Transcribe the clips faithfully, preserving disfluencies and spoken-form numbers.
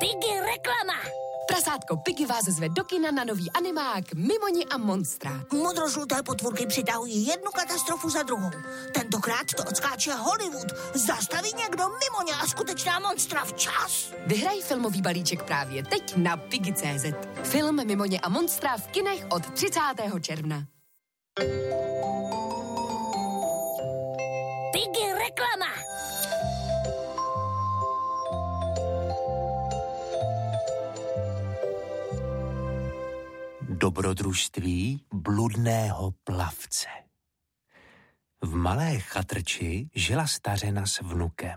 Piggy reklama. Prasátko Piggy vás zve do kina na nový animák Mimoni a monstra. Modrožluté potvůrky přitahují jednu katastrofu za druhou. Tentokrát to odskáče Hollywood. Zastaví někdo Mimoně a skutečná monstra včas. Vyhraj filmový balíček právě teď na Piggy tečka cé zet. Film Mimoně a monstra v kinech od třicátého června. Piggy reklama. Dobrodružství bludného plavce. V malé chatrči žila stařena s vnukem.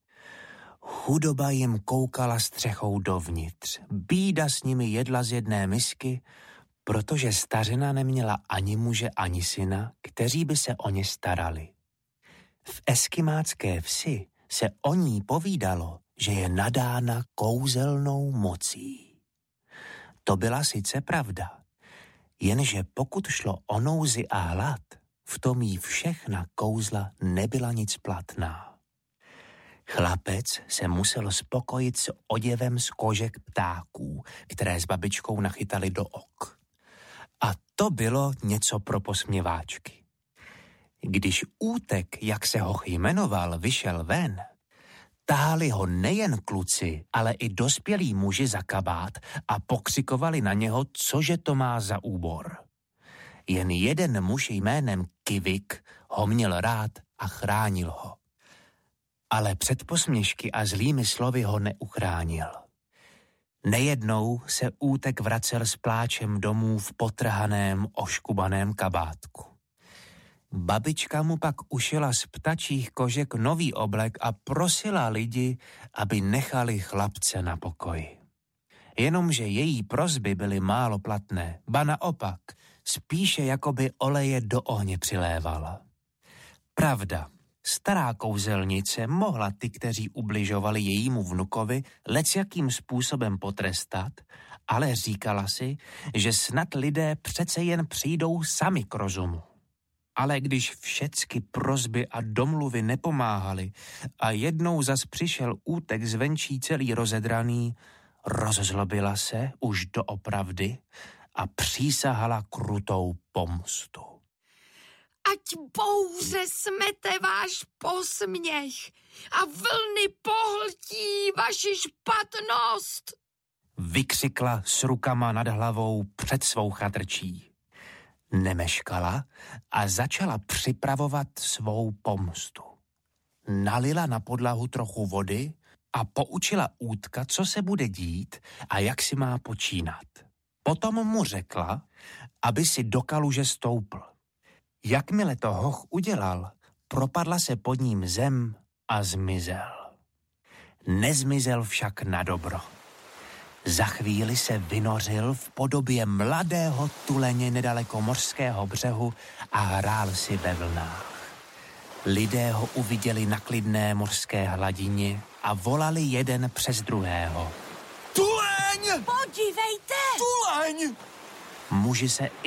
Chudoba jim koukala střechou dovnitř. Bída s nimi jedla z jedné misky, protože stařena neměla ani muže, ani syna, kteří by se o ně starali. V eskimácké vsi se o ní povídalo, že je nadána kouzelnou mocí. To byla sice pravda, jenže pokud šlo o nouzi a hlad, v tom jí všechna kouzla nebyla nic platná. Chlapec se musel spokojit s oděvem z kožek ptáků, které s babičkou nachytali do ok. A to bylo něco pro posměváčky. Když Útek, jak se hoch jmenoval, vyšel ven, tahali ho nejen kluci, ale i dospělí muži za kabát a pokřikovali na něho, cože to má za úbor. Jen jeden muž jménem Kivik ho měl rád a chránil ho. Ale před posměšky a zlými slovy ho neuchránil. Nejednou se Útek vracel s pláčem domů v potrhaném, oškubaném kabátku. Babička mu pak ušila z ptačích kožek nový oblek a prosila lidi, aby nechali chlapce na pokoji. Jenomže její prosby byly málo platné, ba naopak, spíše jakoby oleje do ohně přilévala. Pravda, stará kouzelnice mohla ty, kteří ubližovali jejímu vnukovi, lecjakým způsobem potrestat, ale říkala si, že snad lidé přece jen přijdou sami k rozumu. Ale když všecky prosby a domluvy nepomáhaly a jednou zas přišel Útek zvenčí celý rozedraný, rozzlobila se už doopravdy a přísahala krutou pomstu. Ať bouře smete váš posměch a vlny pohltí vaši špatnost, vykřikla s rukama nad hlavou před svou chatrčí. Nemeškala a začala připravovat svou pomstu. Nalila na podlahu trochu vody a poučila Útka, co se bude dít a jak si má počínat. Potom mu řekla, aby si do kaluže stoupl. Jakmile to hoch udělal, propadla se pod ním zem a zmizel. Nezmizel však na dobro. Za chvíli se vynořil v podobě mladého tuleně nedaleko mořského břehu a hrál si ve vlnách. Lidé ho uviděli na klidné mořské hladině a volali jeden přes druhého. Tuleň! Podívejte! Tuleň! Muži se